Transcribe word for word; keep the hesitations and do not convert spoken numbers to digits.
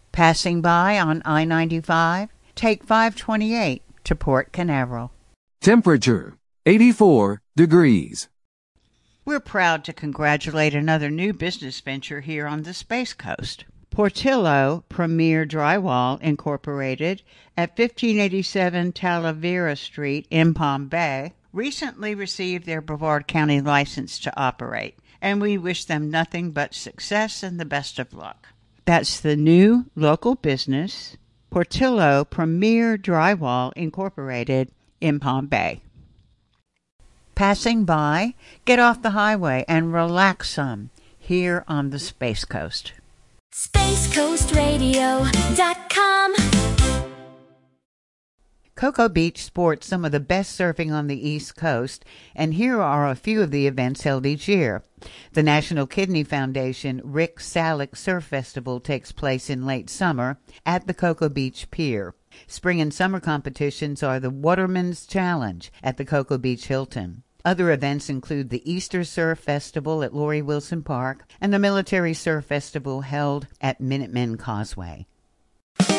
Passing by on I ninety-five, take five twenty-eight to Port Canaveral. Temperature, eighty-four degrees. We're proud to congratulate another new business venture here on the Space Coast. Portillo Premier Drywall Incorporated at fifteen eighty-seven Talavera Street in Palm Bay recently received their Brevard County license to operate, and we wish them nothing but success and the best of luck. That's the new local business, Portillo Premier Drywall Incorporated in Palm Bay. Passing by, get off the highway and relax some here on the Space Coast. space coast radio dot com. Cocoa Beach sports some of the best surfing on the East Coast, and here are a few of the events held each year. The National Kidney Foundation Rick Salick Surf Festival takes place in late summer at the Cocoa Beach Pier. Spring and summer competitions are the Waterman's Challenge at the Cocoa Beach Hilton. Other events include the Easter Surf Festival at Laurie Wilson Park and the Military Surf Festival held at Minutemen Causeway.